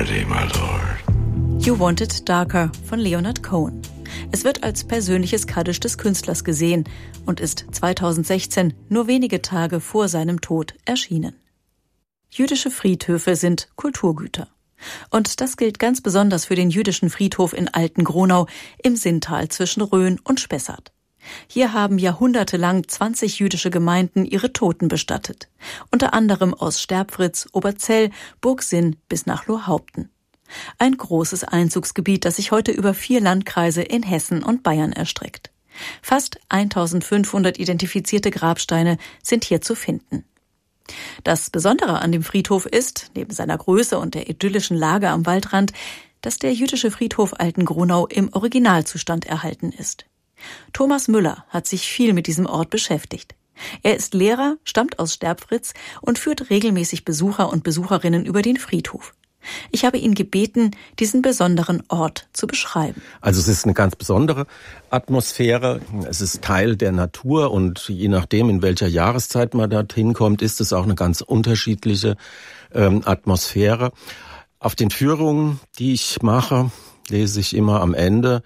ready, my lord. You Want It Darker von Leonard Cohen. Es wird als persönliches Kaddisch des Künstlers gesehen und ist 2016, nur wenige Tage vor seinem Tod, erschienen. Jüdische Friedhöfe sind Kulturgüter. Und das gilt ganz besonders für den jüdischen Friedhof in Alten-Gronau im Sinntal zwischen Rhön und Spessart. Hier haben jahrhundertelang 20 jüdische Gemeinden ihre Toten bestattet. Unter anderem aus Sterbfritz, Oberzell, Burgsinn bis nach Lohhaupten. Ein großes Einzugsgebiet, das sich heute über 4 Landkreise in Hessen und Bayern erstreckt. Fast 1500 identifizierte Grabsteine sind hier zu finden. Das Besondere an dem Friedhof ist, neben seiner Größe und der idyllischen Lage am Waldrand, dass der jüdische Friedhof Alten-Gronau im Originalzustand erhalten ist. Thomas Müller hat sich viel mit diesem Ort beschäftigt. Er ist Lehrer, stammt aus Sterbfritz und führt regelmäßig Besucher und Besucherinnen über den Friedhof. Ich habe ihn gebeten, diesen besonderen Ort zu beschreiben. Also es ist eine ganz besondere Atmosphäre. Es ist Teil der Natur und je nachdem, in welcher Jahreszeit man dorthin kommt, ist es auch eine ganz unterschiedliche Atmosphäre. Auf den Führungen, die ich mache, lese ich immer am Ende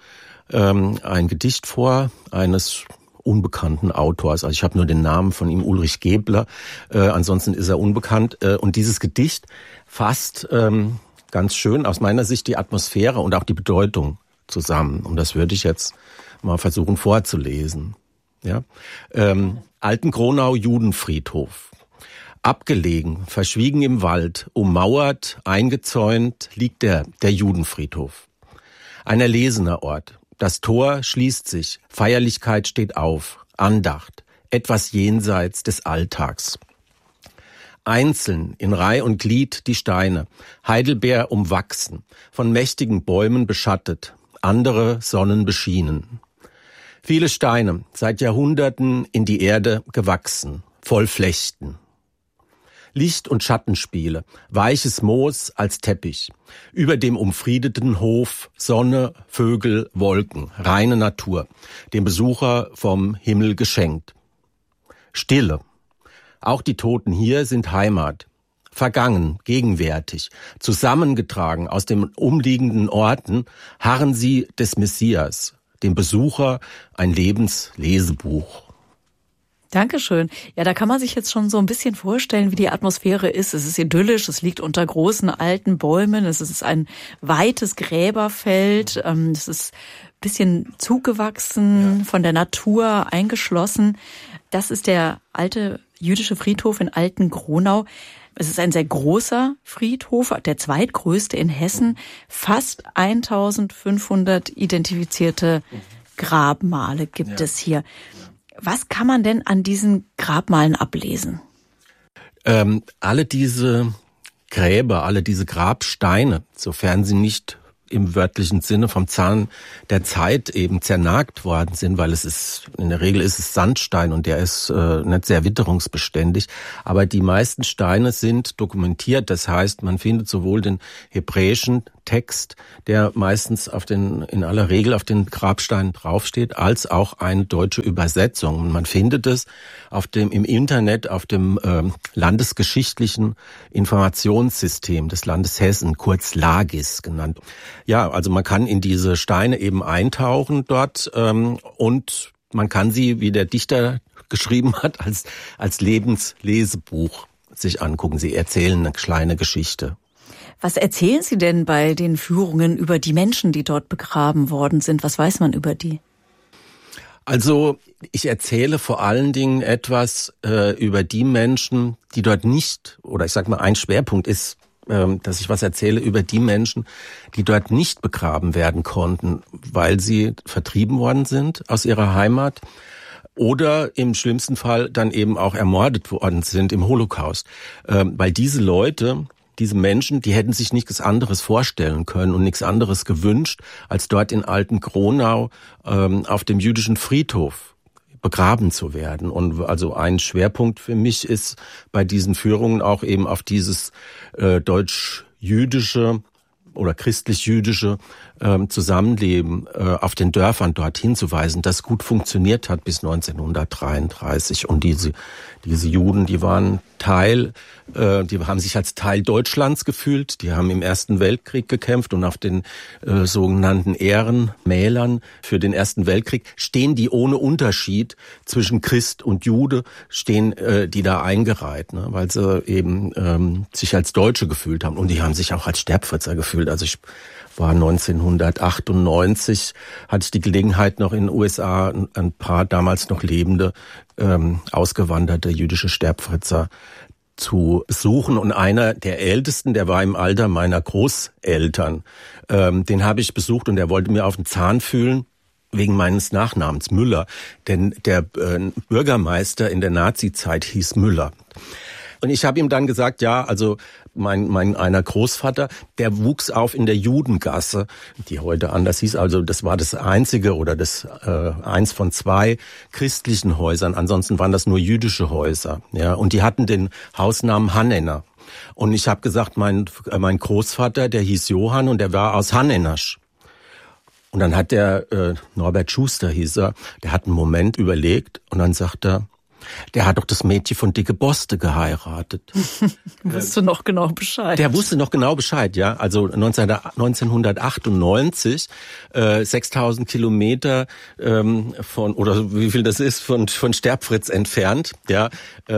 ein Gedicht vor eines unbekannten Autors. Also ich habe nur den Namen von ihm, Ulrich Gebler. Ansonsten ist er unbekannt. Und dieses Gedicht fasst ganz schön aus meiner Sicht die Atmosphäre und auch die Bedeutung zusammen. Und das würde ich jetzt mal versuchen vorzulesen. Ja? Alten-Gronau Judenfriedhof. Abgelegen, verschwiegen im Wald, ummauert, eingezäunt, liegt der Judenfriedhof. Ein erlesener Ort. Das Tor schließt sich, Feierlichkeit steht auf, Andacht, etwas jenseits des Alltags. Einzeln, in Reih und Glied die Steine, Heidelbeer umwachsen, von mächtigen Bäumen beschattet, andere Sonnen beschienen. Viele Steine, seit Jahrhunderten in die Erde gewachsen, voll Flechten. Licht- und Schattenspiele, weiches Moos als Teppich, über dem umfriedeten Hof Sonne, Vögel, Wolken, reine Natur, dem Besucher vom Himmel geschenkt. Stille. Auch die Toten hier sind Heimat. Vergangen, gegenwärtig, zusammengetragen aus den umliegenden Orten, harren sie des Messias, dem Besucher ein Lebenslesebuch. Dankeschön. Ja, da kann man sich jetzt schon so ein bisschen vorstellen, wie die Atmosphäre ist. Es ist idyllisch, es liegt unter großen alten Bäumen, es ist ein weites Gräberfeld, es ist ein bisschen zugewachsen, von der Natur eingeschlossen. Das ist der alte jüdische Friedhof in Alten-Gronau. Es ist ein sehr großer Friedhof, der zweitgrößte in Hessen. Fast 1500 identifizierte Grabmale gibt es hier. Was kann man denn an diesen Grabmalen ablesen? Alle diese Gräber, alle diese Grabsteine, sofern sie nicht im wörtlichen Sinne vom Zahn der Zeit eben zernagt worden sind, weil in der Regel ist es Sandstein und der ist nicht sehr witterungsbeständig. Aber die meisten Steine sind dokumentiert. Das heißt, man findet sowohl den hebräischen Text, der meistens in aller Regel auf den Grabsteinen draufsteht, als auch eine deutsche Übersetzung. Und man findet es im Internet auf dem landesgeschichtlichen Informationssystem des Landes Hessen, kurz LAGIS genannt. Ja, also man kann in diese Steine eben eintauchen dort und man kann sie, wie der Dichter geschrieben hat, als Lebenslesebuch sich angucken. Sie erzählen eine kleine Geschichte. Was erzählen Sie denn bei den Führungen über die Menschen, die dort begraben worden sind? Was weiß man über die? Also ich erzähle vor allen Dingen etwas über die Menschen, die dort nicht, oder ich sag mal, ein Schwerpunkt ist, dass ich was erzähle über die Menschen, die dort nicht begraben werden konnten, weil sie vertrieben worden sind aus ihrer Heimat oder im schlimmsten Fall dann eben auch ermordet worden sind im Holocaust. Weil diese Leute, diese Menschen, die hätten sich nichts anderes vorstellen können und nichts anderes gewünscht, als dort in Alten-Gronau auf dem jüdischen Friedhof begraben zu werden. Und also ein Schwerpunkt für mich ist bei diesen Führungen auch eben auf dieses deutsch-jüdische oder christlich-jüdische Zusammenleben auf den Dörfern dort hinzuweisen, das gut funktioniert hat bis 1933. Und diese Juden, die waren die haben sich als Teil Deutschlands gefühlt, die haben im Ersten Weltkrieg gekämpft und auf den sogenannten Ehrenmälern für den Ersten Weltkrieg stehen die ohne Unterschied zwischen Christ und Jude, stehen die da eingereiht, ne, weil sie eben sich als Deutsche gefühlt haben und die haben sich auch als Sterbfritzer gefühlt. Also ich war 1998, hatte ich die Gelegenheit, noch in den USA ein paar damals noch lebende, ausgewanderte jüdische Sterbfritzer zu besuchen. Und einer der Ältesten, der war im Alter meiner Großeltern, den habe ich besucht und der wollte mir auf den Zahn fühlen, wegen meines Nachnamens Müller. Denn der Bürgermeister in der Nazizeit hieß Müller. Und ich habe ihm dann gesagt, ja, also einer Großvater, der wuchs auf in der Judengasse, die heute anders hieß. Also das war das einzige oder das eins von 2 christlichen Häusern. Ansonsten waren das nur jüdische Häuser. Ja, und die hatten den Hausnamen Hannener. Und ich habe gesagt, mein Großvater, der hieß Johann und der war aus Hannenasch. Und dann hat der Norbert Schuster hieß er, der hat einen Moment überlegt und dann sagt er, der hat doch das Mädchen von Dicke Boste geheiratet. Wusstest du noch genau Bescheid? Der wusste noch genau Bescheid, ja. Also 1998, 6.000 Kilometer oder wie viel das ist, von Sterbfritz entfernt, ja,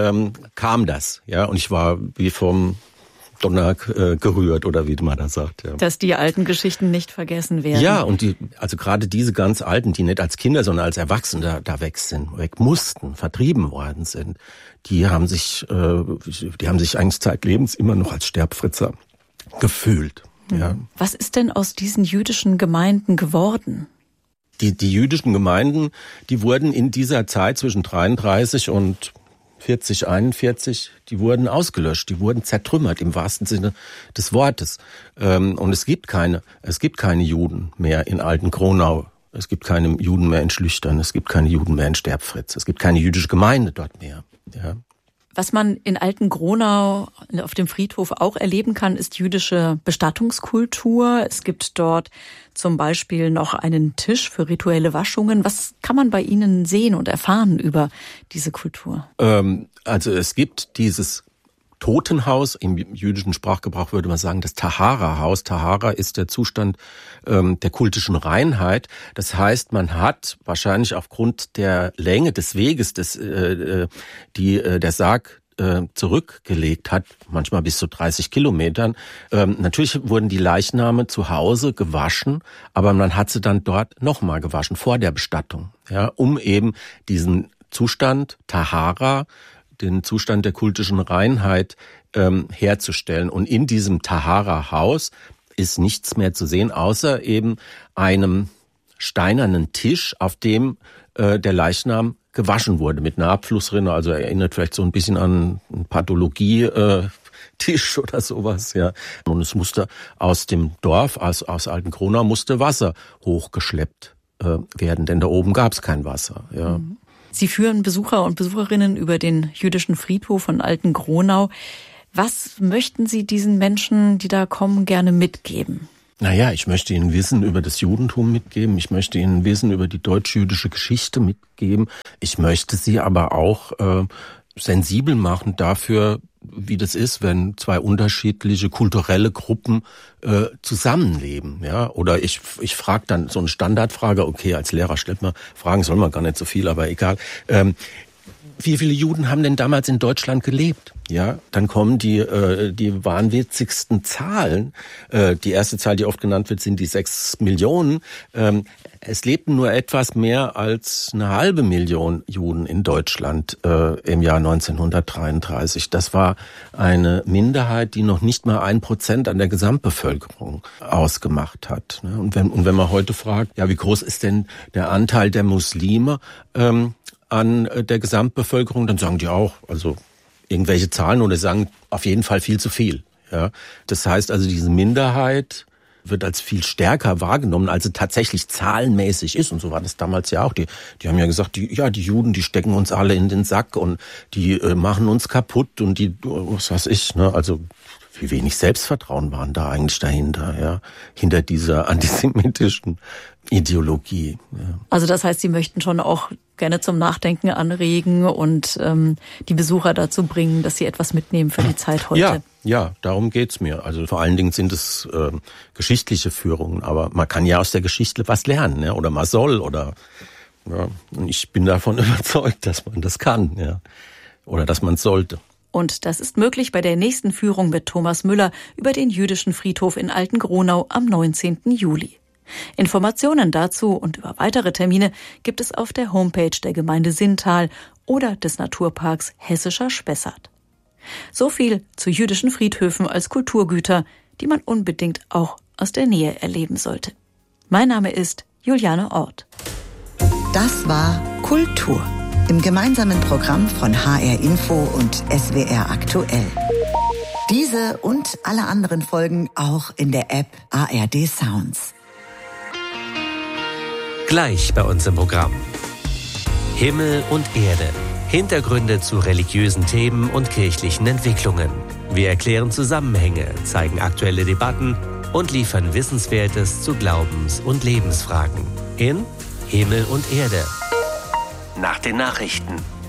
kam das, ja. Und ich war wie vom Donner gerührt oder wie man das sagt. Ja. Dass die alten Geschichten nicht vergessen werden. Ja, und also gerade diese ganz Alten, die nicht als Kinder, sondern als Erwachsene da weg mussten, vertrieben worden sind, die haben sich eigentlich zeitlebens immer noch als Sterbfritzer gefühlt. Ja. Was ist denn aus diesen jüdischen Gemeinden geworden? Die jüdischen Gemeinden, die wurden in dieser Zeit zwischen 33 und 40, 41, die wurden ausgelöscht, die wurden zertrümmert im wahrsten Sinne des Wortes. Und es gibt keine Juden mehr in Alten-Kronau. Es gibt keine Juden mehr in Schlüchtern. Es gibt keine Juden mehr in Sterbfritz. Es gibt keine jüdische Gemeinde dort mehr. Ja. Was man in Alten-Kronau auf dem Friedhof auch erleben kann, ist jüdische Bestattungskultur. Es gibt dort zum Beispiel noch einen Tisch für rituelle Waschungen. Was kann man bei Ihnen sehen und erfahren über diese Kultur? Also es gibt dieses Totenhaus, im jüdischen Sprachgebrauch würde man sagen, das Tahara-Haus. Tahara ist der Zustand der kultischen Reinheit. Das heißt, man hat wahrscheinlich aufgrund der Länge des Weges, der Sarg zurückgelegt hat, manchmal bis zu 30 Kilometern. Natürlich wurden die Leichname zu Hause gewaschen, aber man hat sie dann dort nochmal gewaschen, vor der Bestattung, ja, um eben diesen Zustand Tahara, den Zustand der kultischen Reinheit herzustellen. Und in diesem Tahara-Haus ist nichts mehr zu sehen, außer eben einem steinernen Tisch, auf dem der Leichnam gewaschen wurde mit einer Abflussrinne. Also erinnert vielleicht so ein bisschen an einen Pathologie-Tisch oder sowas. Ja. Und es musste aus dem Dorf, aus Alten-Kronau, musste Wasser hochgeschleppt werden, denn da oben gab es kein Wasser. Ja. Sie führen Besucher und Besucherinnen über den jüdischen Friedhof von Alten-Kronau. Was möchten Sie diesen Menschen, die da kommen, gerne mitgeben? Naja, ich möchte Ihnen Wissen über das Judentum mitgeben. Ich möchte Ihnen Wissen über die deutsch-jüdische Geschichte mitgeben. Ich möchte Sie aber auch sensibel machen dafür, wie das ist, wenn 2 unterschiedliche kulturelle Gruppen zusammenleben, ja. Oder ich frage dann so eine Standardfrage, okay, als Lehrer stellt man Fragen, soll man gar nicht so viel, aber egal. Wie viele Juden haben denn damals in Deutschland gelebt? Ja, dann kommen die wahnwitzigsten Zahlen. Die erste Zahl, die oft genannt wird, sind die 6 Millionen. Es lebten nur etwas mehr als eine halbe Million Juden in Deutschland im Jahr 1933. Das war eine Minderheit, die noch nicht mal 1% an der Gesamtbevölkerung ausgemacht hat. Und wenn man heute fragt, ja, wie groß ist denn der Anteil der Muslime an der Gesamtbevölkerung, dann sagen die auch, also irgendwelche Zahlen oder sagen auf jeden Fall viel zu viel. Ja, das heißt also, diese Minderheit wird als viel stärker wahrgenommen, als sie tatsächlich zahlenmäßig ist. Und so war das damals ja auch. Die haben ja gesagt, die Juden, die stecken uns alle in den Sack und die machen uns kaputt und die, was weiß ich, ne, also wie wenig Selbstvertrauen waren da eigentlich dahinter, ja, hinter dieser antisemitischen Ideologie. Ja. Also das heißt, Sie möchten schon auch gerne zum Nachdenken anregen und die Besucher dazu bringen, dass sie etwas mitnehmen für die Zeit heute. Ja, darum geht's mir. Also vor allen Dingen sind es geschichtliche Führungen, aber man kann ja aus der Geschichte was lernen, ja, oder man soll, oder ja, und ich bin davon überzeugt, dass man das kann, ja, oder dass man es sollte. Und das ist möglich bei der nächsten Führung mit Thomas Müller über den jüdischen Friedhof in Alten-Gronau am 19. Juli. Informationen dazu und über weitere Termine gibt es auf der Homepage der Gemeinde Sinntal oder des Naturparks Hessischer Spessart. So viel zu jüdischen Friedhöfen als Kulturgüter, die man unbedingt auch aus der Nähe erleben sollte. Mein Name ist Juliane Orth. Das war Kultur im gemeinsamen Programm von HR Info und SWR Aktuell. Diese und alle anderen Folgen auch in der App ARD Sounds. Gleich bei uns im Programm. Himmel und Erde. Hintergründe zu religiösen Themen und kirchlichen Entwicklungen. Wir erklären Zusammenhänge, zeigen aktuelle Debatten und liefern Wissenswertes zu Glaubens- und Lebensfragen. In Himmel und Erde. Nach den Nachrichten.